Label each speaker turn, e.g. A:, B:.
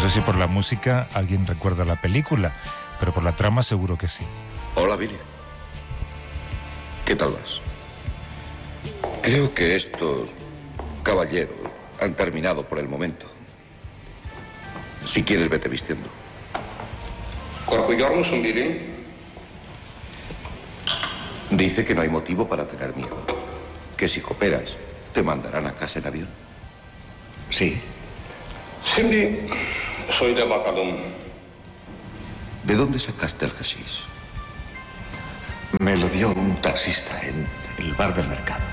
A: sé si por la música alguien recuerda la película, pero por la trama seguro que sí.
B: Hola, Billy. ¿Qué tal vas? Creo que estos caballeros han terminado por el momento. Si quieres, vete vistiendo.
C: Korku musun Billy?
B: Dice que no hay motivo para tener miedo. Que si cooperas, te mandarán a casa en avión. Sí.
C: Şimdi söyle bakalım.
B: ¿De dónde sacaste el hashish? Me lo dio un taxista en el bar del mercado.